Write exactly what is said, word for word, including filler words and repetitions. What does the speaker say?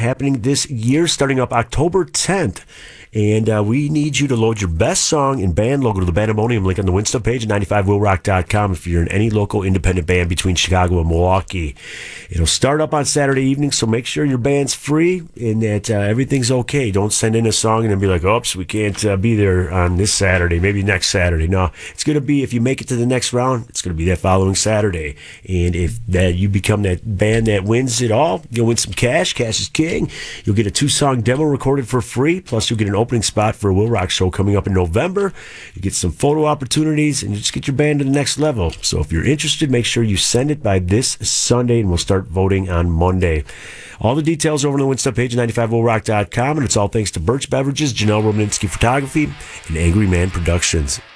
happening this year, starting up October tenth. And uh, we need you to load your best song and band logo to the Bandemonium link on the Winstub page at ninety-five will rock dot com if you're in any local independent band between Chicago and Milwaukee. It'll start up on Saturday evening, so make sure your band's free and that uh, everything's okay. Don't send in a song and then be like, oops, we can't uh, be there on this Saturday, maybe next Saturday. No, it's going to be, if you make it to the next round, it's going to be that following Saturday. And if that you become that band that wins it all, you'll win some cash. Cash is king. You'll get a two-song demo recorded for free, plus you'll get an opening spot for a Will Rock show coming up in November. You get some photo opportunities, and you just get your band to the next level. So if you're interested, make sure you send it by this Sunday, and we'll start voting on Monday. All the details over on the Winstub page at ninety-five will rock dot com, and it's all thanks to Birch Beverages, Janelle Romaninski Photography, and Angry Man Productions.